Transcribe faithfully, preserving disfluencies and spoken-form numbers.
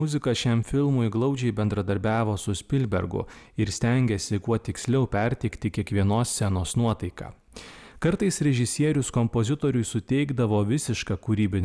Muzika šiam filmui glaudžiai bendradarbiavo su Spielbergu ir stengėsi kuo tiksliau perteikti kiekvienos scenos nuotaiką. Kartais režisierius kompozitoriui suteikdavo visišką kūrybinę